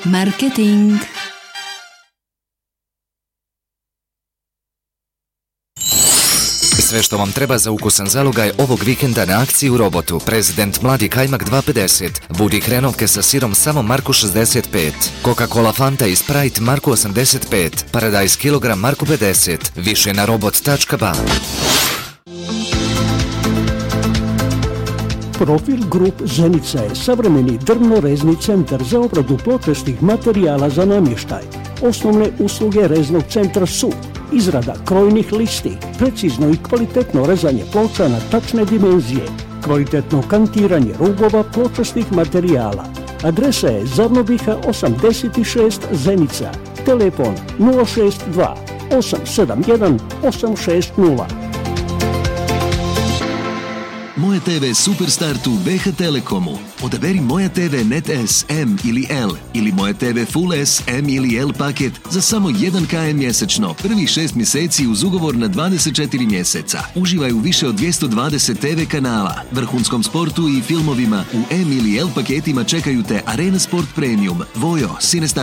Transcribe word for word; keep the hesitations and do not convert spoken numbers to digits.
Marketing. Sve što vam treba za ukusan zalogaj ovog vikenda na akciji u Robotu. Prezident Mladi kajmak dva pedeset, Budi hrenovke sa sirom samo marku šezdeset pet, Coca-Cola Fanta i Sprite marku osamdeset pet, Paradise kilogram marku pedeset, više na robot tačka ba. Profil Grup Zenica je savremeni drvno-rezni centar za obradu pločastih materijala za namještaj. Osnovne usluge reznog centra su izrada krojnih listi, precizno i kvalitetno rezanje ploča na tačne dimenzije, kvalitetno kantiranje rubova pločastih materijala. Adresa je Zavnobiha osamdeset šest Zenica, telefon nula šest dva osam sedam jedan osam šest nula. Moja te ve Superstartu be ha Telekomu. Odaberi Moja te ve Net S, M ili L ili Moja te ve Full S, M ili L paket za samo jedan kilogram mjesečno. Prvih šest mjeseci uz ugovor na dvadeset četiri mjeseca. Uživaj u više od dvjesto dvadeset te ve kanala, vrhunskom sportu i filmovima. U M ili L paketima čekaju te Arena Sport Premium, Vojo, Cinestar